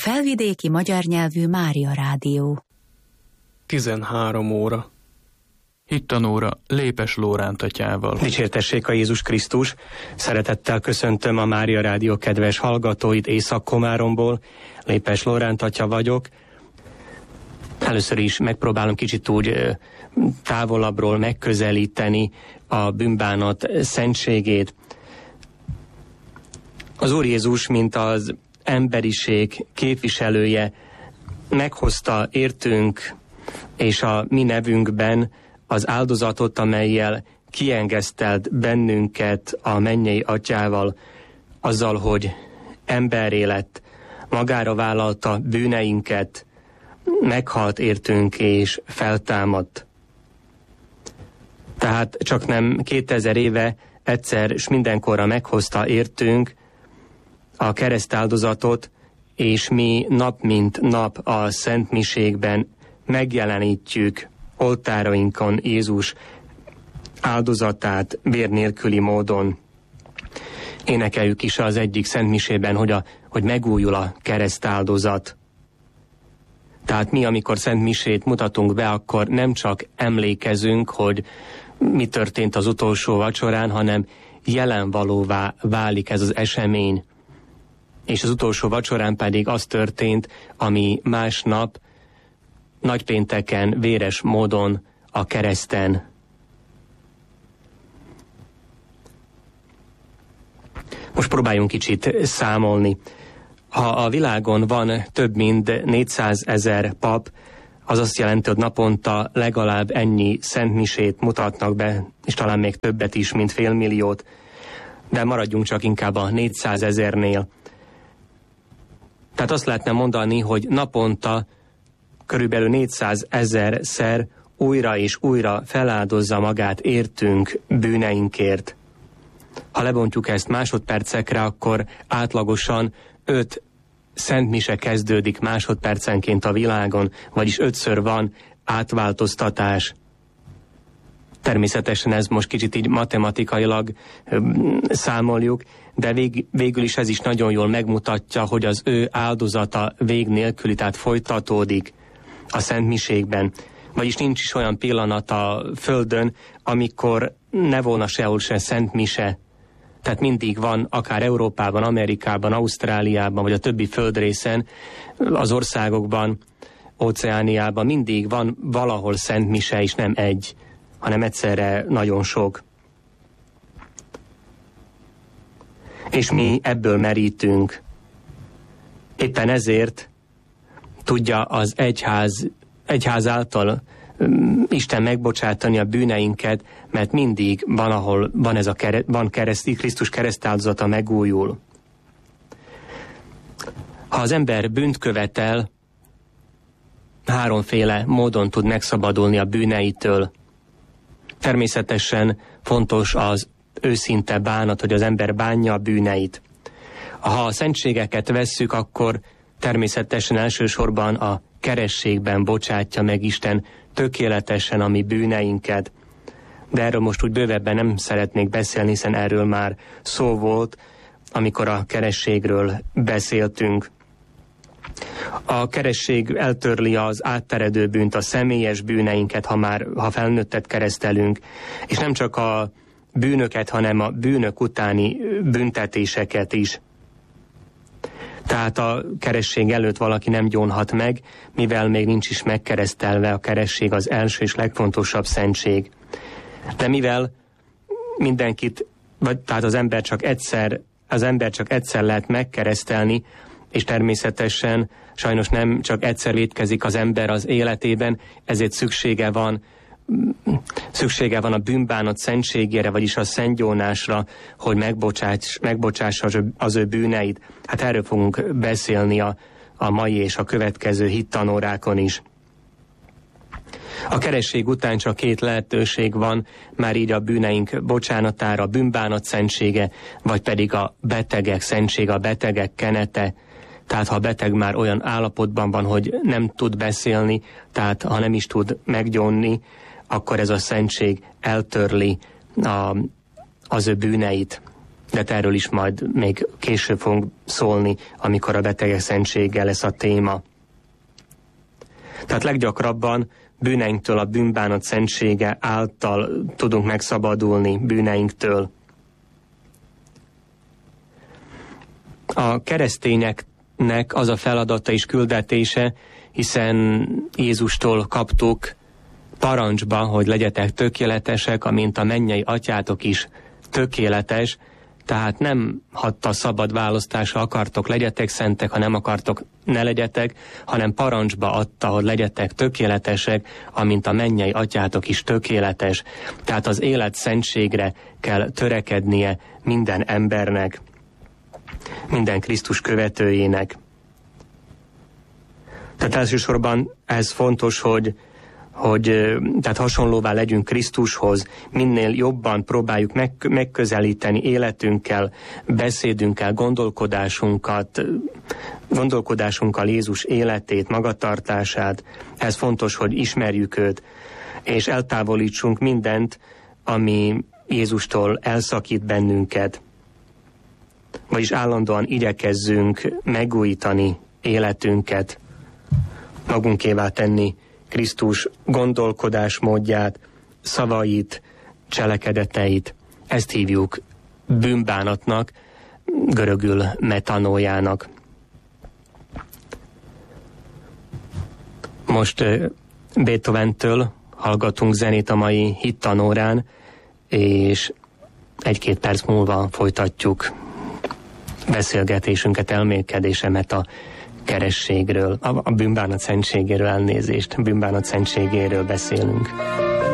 Felvidéki magyar nyelvű Mária Rádió. 13 óra. Hittanóra Lépes Lóránt atyával. Dicsértessék a Jézus Krisztus! Szeretettel köszöntöm a Mária Rádió kedves hallgatóit Észak-Komáromból. Lépes Lóránt atya vagyok. Először is megpróbálom kicsit úgy távolabbról megközelíteni a bűnbánat szentségét. Az Úr Jézus, mint az emberiség képviselője, meghozta értünk és a mi nevünkben az áldozatot, amellyel kiengesztelt bennünket a mennyei atyával, azzal, hogy emberré lett, magára vállalta bűneinket, meghalt értünk és feltámadt. Tehát csak nem 2000 éve egyszer s mindenkorra meghozta értünk a keresztáldozatot, és mi nap mint nap a szentmiségben megjelenítjük oltárainkon Jézus áldozatát vér nélküli módon. Énekeljük is az egyik szentmisében, hogy megújul a keresztáldozat. Tehát mi, amikor szentmisét mutatunk be, akkor nem csak emlékezünk, hogy mi történt az utolsó vacsorán, hanem jelenvalóvá válik ez az esemény. És az utolsó vacsorán pedig az történt, ami másnap, nagypénteken, véres módon a kereszten. Most próbáljunk kicsit számolni. Ha a világon van több mint 400 000 pap, az azt jelenti, hogy naponta legalább ennyi szentmisét mutatnak be, és talán még többet is, mint 500 000, de maradjunk csak inkább a 400 000-nél. Tehát azt lehetne mondani, hogy naponta körülbelül 400 000-szer újra és újra feláldozza magát értünk bűneinkért. Ha lebontjuk ezt másodpercekre, akkor átlagosan 5 szentmise kezdődik másodpercenként a világon, vagyis 5-ször van átváltoztatás. Természetesen ez most kicsit így matematikailag számoljuk, de végül is ez is nagyon jól megmutatja, hogy az ő áldozata vég nélküli, tehát folytatódik a szentmiségben. Vagyis nincs is olyan pillanat a Földön, amikor ne volna sehol se szentmise. Tehát mindig van, akár Európában, Amerikában, Ausztráliában, vagy a többi földrészen, az országokban, Óceániában mindig van valahol szentmise, és nem egy, hanem egyszerre nagyon sok. És mi ebből merítünk. Éppen ezért tudja az egyház által Isten megbocsátani a bűneinket, mert mindig van, ahol van ez van Krisztus keresztáldozata megújul. Ha az ember bűnt követel, 3 módon tud megszabadulni a bűneitől. Természetesen fontos az őszinte bánat, hogy az ember bánja a bűneit. Ha a szentségeket vesszük, akkor természetesen elsősorban a kerességben bocsátja meg Isten tökéletesen a mi bűneinket. De erről most úgy bővebben nem szeretnék beszélni, hiszen erről már szó volt, amikor a kerességről beszéltünk. A keresség eltörli az átteredő bűnt, a személyes bűneinket, ha felnőttet keresztelünk, és nem csak a bűnöket, hanem a bűnök utáni büntetéseket is. Tehát a keresség előtt valaki nem gyónhat meg, mivel még nincs is megkeresztelve. A keresség az első és legfontosabb szentség. De mivel mindenkit, tehát az ember csak egyszer lehet megkeresztelni, és természetesen sajnos nem csak egyszer vétkezik az ember az életében, ezért szüksége van a bűnbánat szentségére, vagyis a szentgyónásra, hogy megbocsássa az ő bűneit. Hát erről fogunk beszélni a mai és a következő hittanórákon is. A keresség után csak 2 lehetőség van, már így a bűneink bocsánatára, a bűnbánat szentsége, vagy pedig a betegek szentsége, a betegek kenete. Tehát ha a beteg már olyan állapotban van, hogy nem tud beszélni, tehát ha nem is tud meggyónni, akkor ez a szentség eltörli az ő bűneit. de erről is majd még később fogunk szólni, amikor a betegek szentsége lesz a téma. Tehát leggyakrabban bűneinktől, a bűnbánat szentsége által tudunk megszabadulni bűneinktől. A keresztényeknek az a feladata és küldetése, hiszen Jézustól kaptuk parancsba, hogy legyetek tökéletesek, amint a mennyei atyátok is tökéletes, tehát nem hagyta szabad választásra, akartok, legyetek szentek, ha nem akartok, ne legyetek, hanem parancsba adta, hogy legyetek tökéletesek, amint a mennyei atyátok is tökéletes. Tehát az élet szentségre kell törekednie minden embernek, minden Krisztus követőjének. Tehát elsősorban ez fontos, hogy tehát hasonlóvá legyünk Krisztushoz, minél jobban próbáljuk megközelíteni életünkkel, beszédünkkel, gondolkodásunkkal Jézus életét, magatartását. Ez fontos, hogy ismerjük őt, és eltávolítsunk mindent, ami Jézustól elszakít bennünket. Vagyis állandóan igyekezzünk megújítani életünket, magunkévá tenni Krisztus gondolkodásmódját, szavait, cselekedeteit. Ezt hívjuk bűnbánatnak, görögül metanójának. Most Beethoventől hallgatunk zenét a mai hittanórán, és 1-2 perc múlva folytatjuk beszélgetésünket, elmélkedésemet a kerességről, a bűnbánat szentségéről, elnézést, bűnbánat szentségéről beszélünk.